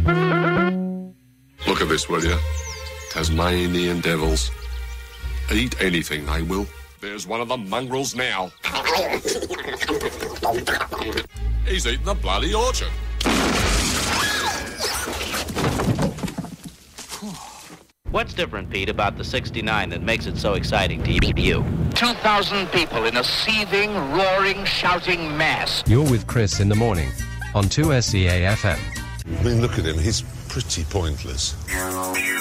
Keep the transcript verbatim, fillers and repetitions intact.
Look at this, will you? Tasmanian devils. Eat anything, they will. There's one of the mongrels now. He's eaten the bloody orchard. What's different, Pete, about the sixty-nine that makes it so exciting to you? two thousand people in a seething, roaring, shouting mass. You're with Chris in the morning on two S E A F M. I mean, look at him. He's pretty pointless.